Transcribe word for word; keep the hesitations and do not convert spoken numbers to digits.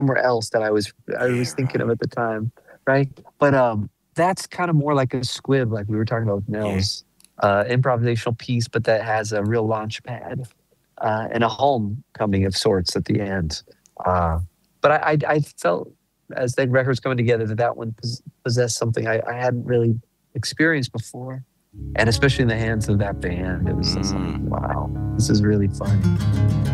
somewhere else that I was I Yeah, was thinking of right. at the time, right? But, um, that's kinda more like a squib, like we were talking about with Yeah. Nels, uh, improvisational piece, but that has a real launch pad, uh, and a homecoming of sorts at the end. Uh, but I I I felt as the record's coming together that that one pos possessed something I I hadn't really experienced before, and especially in the hands of that band, it was just like, Mm. "Wow, this is really fun."